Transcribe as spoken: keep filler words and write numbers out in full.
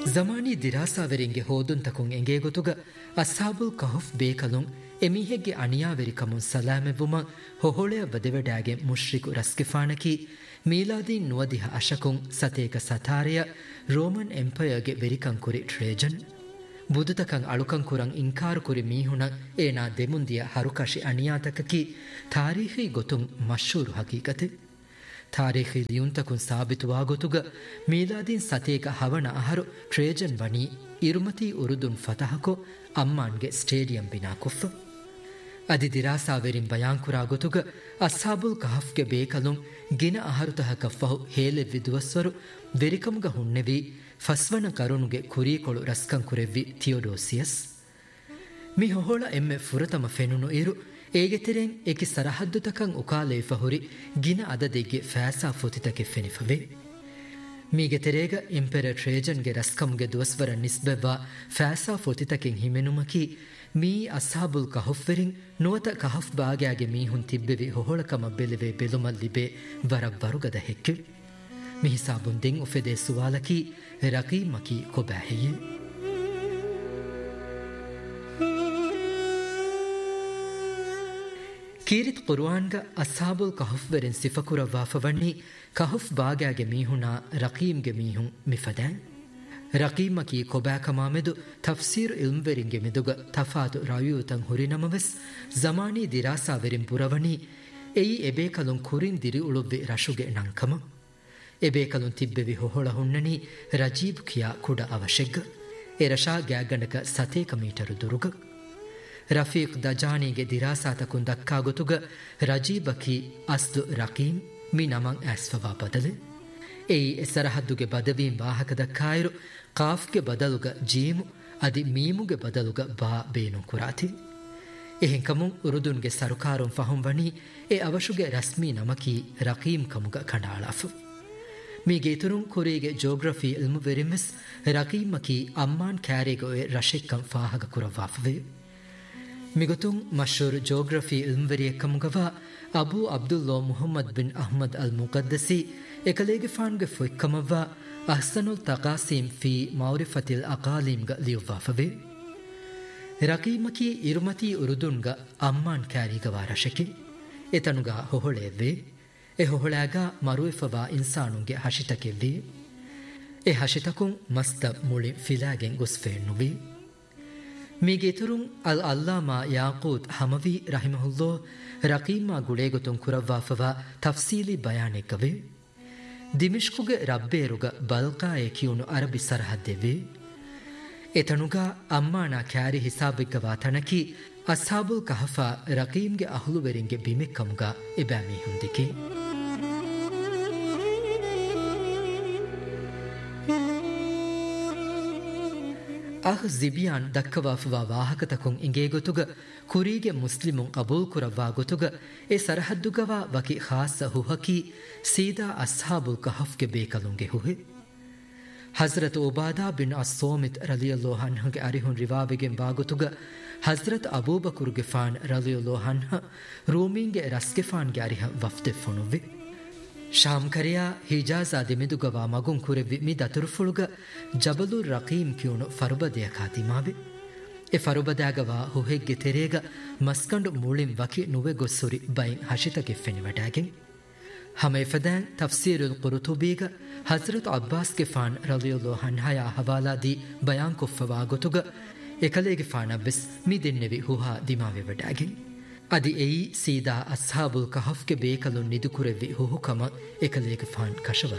ಜಮಾನಿ ದಿರಾಸಾವೆರಿಂಗೆ ಹೋದುಂತಕುಂ ಎಂಗೆ ಗೊತುಗ ಅಸ್ಹಾಬುಲ್ ಕಹುಫ್ ಬೇಕಲುಂ ಎಮಿಹೆಗ್ಗೆ ಅಣಿಯಾವೆರಿಕಮುಂ ಸಲಾಮೆವುಮ ಹೊಹೊಳೆಯ ಬದೆವೆಡಾಗೆ ಮುಶ್ರಿಕು ರಸ್ಕಿಫಾನಕಿ ಮೀಲಾದಿ ನುವದಿಹ ಅಶಕುಂ ಸತೇಕ ಸತಾರೆಯ ರೋಮನ್ ಎಂಪಯರ್ಗೆ ವೆರಿಕಂಕುರಿ ಟ್ರೇಜನ್ ಬುದುತಕಂ ಅಳುಕಂಕುರಂ ಇಂಕಾರು ಕುರಿ ಮೀಹುಣ ಏನಾ ದೆಮುಂದಿಯ ಹರುಕಶಿ ಅಣಿಯಾತಕಕಿ ತಾರೀಖಿ ಗೊತುಂ ಮಶೂರು ಹಕೀಕತೆ ತಾರೀಖಿ ಲಿಯುಂತಕುಂ ಸಾಬಿತುವಾಗೊತುಗ ಮೀಲಾದಿನ್ ಸತೇಕ ಹವಣ ಅಹರು ಟ್ರೇಜನ್ ಬಣಿ ಇರುಮತಿ ಉರುದುನ್ ಫತಹಕೊ ಅಮ್ಮಾನ್ಗೆ ಸ್ಟೇಡಿಯಂ ಬಿನಾ ಕುಫ್ಫ ಅದಿ ದಿರಾಸಾವೆರಿನ್ ಬಯಾಂಕುರಾಗೊತುಗ ಅಸ್ಹಾಬುಲ್ ಕಹಫ್ಗೆ ಬೇಕಲುಂ ಗಿನ ಅಹರುತಹ ಕಫ್ಫಹು ಹೇಲೆ ವಿದುವಸ್ವರು ವೆರಿಕಮುಗ ಹುಣ್ಣೆವಿ ಫಸ್ವನ ಕರುಣುಗೆ ಕುರೀಕೊಳು ರಸ್ಕಂಕುರೆವ್ವಿ ಥಿಯೋಡೋಸಿಯಸ್ ಮಿ ಹೊಹೊಳ ಎಮ್ಮೆ ಫುರತಮ ಫೆನುನು ಇರು ಏಗೆ ತೆರೆನ್ ಏಕಿ ಸರಹದ್ದುತಕಂ ಉಕಾಲೇಫಹುರಿ ಗಿನ ಅದದೆಗ್ಗೆ ಫෑಸಾ ಫೊತಿತಕೆ ಫೆನಿಫವೆ ಮೀಗೆ ತೆರೇಗ ಇಂಪೆರರ್ ಟ್ರೇಜನ್ಗೆ ರಸ್ಕಂಗೆ ದುವಸ್ವರ ನಿಸ್ಬೆವ್ವಾ ಫෑಸಾ ಫೊತಿತಕೆನ್ ಹಿಮೆನುಮಕಿ ಮೀ ಅಸ್ಹಾಬುಲ್ ಕಹುಫ್ವೆರಿನ್ ನುವತ ಕಹಫ್ ಬಾಗ್ಯಾಗೆ ಮೀಹುನ್ ತಿಬ್ಬೆವಿ ಹೊಹೊಳಕಮ ಬೆಲೆವೆ ಬೆಲುಮಲ್ಲಿಬೆ ವರವ್ವರುಗದ ಹೆಕ್ಕೆ ಮಿಹಿಸಾಬುನ್ ದೆಂ ಉಫೆದೆ ಸುವಾಲಕಿ ರಕೀಮಕಿ ಕೊಬಾಹಿಯೆ ಕೀರಿತ್ ಕುರ್ಆನ್ಗ ಅಸ್ಹಾಬುಲ್ ಕಹುಫ್ವೆರಿನ್ ಸಿಫಕುರವ್ವಾ ಫವಣ್ಣಿ ಕಹುಫ್ ಬಾಗ್ಯಾಗೆ ಮೀಹುನಾ ರಕೀಮ್ಗೆ ಮೀಹುನ್ ಮಿಫದ್ಯಾನ್ ರಕೀಮಕಿ ಕೊಬಾಕಮಾಮೆದು ತಫ್ಸೀರ್ ಇಲ್ಮ್ವೆರಿಂಗೆ ಮೆದುಗ ತಫಾತು ರಾಯುತಂ ಹುರಿನಮವೆಸ್ ಜಮಾನಿ ದಿರಾಸಾವೆರಿನ್ ಪುರವಣಿ ಎಯಿ ಎಬೇಕಲುಂ ಕುರಿನ್ ದಿರಿ ಉಳುವ್ವಿ ರಶುಗೆ ನಂಕಮ ಎಬೇಕಲುಂ ತಿಬ್ಬೆವಿ ಹೊಹೊಳ ಹುಣ್ಣನಿ ರಜೀಬ್ ಕಿಯಾ ಕುಡ ಅವಶೆಗ್ಗ ಎ ರಶಾ ಗ್ಯಾಗಂಡಕ ಸತೇಕ ಮೀಟರು ದುರುಗ ರಫೀಕ್ ದಜಾನಿಗೆ ದಿರಾಸಾತಕುಂ ದಕ್ಕಾಗೊತುಗ ರಜೀಬಕಿ ಅಸ್ಲು ರಕೀಮ್ ಮಿ ನಮಂ ಆಸ್ಫವಾ ಬದಲೆ ಎಯಿ ಎಸರಹದ್ದುಗೆ ಬದವೀಂ ವಾಹಕ ದಕ್ಕಾಯಿರು ಕಾಫ್ಗೆ ಬದಲುಗ ಜೀಮು ಅದಿ ಮೀಮುಗೆ ಬದಲುಗ ಬಾ ಬೇನು ಕುರಾತಿ ಎಹೆಂ ಕಮುಂ ಉರುದುನ್ಗೆ ಸರುಕಾರುಂ ಫಹುಂ ವಣಿ ಎ ಅವಶುಗೆ ರಸ್ಮಿ ನಮಕಿ ರಕೀಮ್ ಕಮುಗ ಕಂಡಾಳಾಫು ಮೀಗೆ ಇತುರುಂ ಕುರಿಗೆ geography ಇಲ್ಮು ವೆರಿಮಿಸ್ ರಕೀಮಕಿ ಅಮ್ಮಾನ್ ಕ್ಯಾರೆಗೊ A ರಶೆಕ್ಕಂ ಫಾಹಗ ಕುರವಾಫುವೆ ಮಿಗುತುಂ ಮಶೂರ್ geography ಇಲ್ಮ್ವೆರಿಯಕ್ಕಮುಗವ Abu ಅಬ್ದುಲ್ಲೋ Muhammad bin Ahmed ಅಲ್ ಮುಕದ್ದಸಿ ಎಕಲೇಗೆ ಫಾನ್ಗೆ ಫೊಯ್ಕಮವ್ವ ಅಹ್ಸನುಲ್ ತಕಾಸೀಮ್ ಫಿ ಮೌರಿಫತಿಲ್ ಅಕಾಲೀಮ್ಗ ಲಿಯುವ್ವಾಫವೆ ರಕೀಮಕಿ ಇರುಮತಿ ಉರುದುನ್ಗ ಅಮ್ಮಾನ್ ಕ್ಯಾರಿಗವ ರಶೆಕಿ ಎತನುಗ ಹೊಹೊಳೆವ್ವೆ ಎ ಹೊಹೊಳಾಗ ಮರುವೆಫವಾ ಇನ್ಸಾನುಂಗೆ ಹಶಿತಕೆವ್ವಿ ಎ ಹಶಿತಕುಂ ಮಸ್ತ ಮುಳಿ ಫಿಲಾಗೆನ್ ಗುಸ್ಫೇಣ್ಣುವಿ ಮೀಗೆ ಇತುರುಂ ಅಲ್ ಅಲ್ಲಾಮಾ ಯಾಕೂತ್ ಹಮವಿ ರಹಿಮಹುಲ್ಲೋ ರಕೀಮಾ ಗುಳೇಗೊತುಂ ಕುರವ್ವಾಫವಾ ತಫ್ಸೀಲಿ ಬಯಾನೆಕ್ಕವೆ ದಿಮಿಷ್ಕುಗೆ ರಬ್ಬೇರುಗ ಬಲ್ಕಾಯೆ ಕಿಯುನು ಅರಬಿ ಸರಹದ್ದೆವೆ ಎತನುಗ ಅಮ್ಮಾನ ಕ್ಯಾರಿ ಹಿಸಾಬಿಗ್ಗವಾ ತಣಕಿ ಅಸ್ಹಾಬುಲ್ ಕಹಫಾ ರಕೀಮ್ಗೆ ಅಹುಲುವೆರಿಂಗೆ ಬಿಮೆಕ್ಕಮುಗ ಎಬ್ಯಾಮಿ ಹುಂದಿಕೆ ಅಹ್ ಜಿಬಿಯಾನ್ ದಕ್ಕವಾಫುವಾ ವಾಹಕತಕುಂ ಇಂಗೇ ಗೊತುಗ ಕುರಿಗೆ ಮುಸ್ಲಿಮುಂ ಕಬೂಲ್ ಕುರವ್ವಾ ಗೊತುಗ ಎ ಸರಹದ್ದುಗವಾ ವಕಿ ಖಾಸ ಹುಹಕಿ ಸೀದಾ ಅಸ್ಹಾಬುಲ್ ಕಹಫ್ಗೆ ಬೇಕಲುಂಗೆ ಹುಹೆ Hazrat ಉಬಾದಾ bin ಅಸ್ಸೋಮಿತ್ ರಲಿಯಲ್ಲಾಹು ಅನ್ಹುಗೆ ಅರಿಹುನ್ ರಿವಾವೆಗೆಂ ಬಾಗೊತುಗ Hazrat ಅಬೂಬಕರ್ಗೆ phone ರಲಿಯಲ್ಲಾಹು ಅನ್ಹು ರೂಮಿಂಗೆ ರಸ್ಗೆ ಫಾನ್ಗೆ ಅರಿಹ ವಫ್ದೆ ಫುಣುವೆ Sham Kariya ಹಿಜಾಜಾ ದಿಮಿದುಗವಾ ಮಗುಂ ಕುರೆವಿ me ದತುರುಫುಳುಗ ಜಬಲುರ್ ರಕೀಮ್ ಕಿಯುಣು ಫರುಬದೆಯ ಖಾತಿಮಾವೆ A ಫರುಬದಾಗವಾ ಹುಹೆಗ್ಗೆ ತೆರೇಗ ಮಸ್ಕಂಡು ಮೂಳಿಂ ವಕಿ ನುವೆ ಗೊಸ್ಸುರಿ ಬೈನ್ ಹಶಿತಗೆ ಫೆನಿವಡಾಗೆಂ ಹಮೆ ಫದಾನ್ ತಫ್ಸೀರುಲ್ ಕುರುತುಬೀಗ Hazrat ಅಬ್ಬಾಸ್ಗೆ phone ರಲಿಯಲ್ಲಾಹು ಅನ್ಹಯ ಹವಾಲಾದಿ ಬಯಾನ್ ಕುಫ್ಫವಾ ಗೊತುಗ ಎಕಲೇಗೆ ಫಾನಬ್ಬಿಸ್ ಮಿ ದಿನ್ನೆವಿ ಹುಹಾ ದಿಮಾವೆ ವಡಾಗೆಂ ಅದಿ ಎಯಿ ಸೀದಾ ಅಸ್ಹಾಬುಲ್ ಕಹಫ್ಗೆ ಬೇಕಲು ನಿದುಕುರೆವಿ ಹುಹುಕಮ ಎಕಲೇಗೆ ಫಾನ್ ಕಶವರ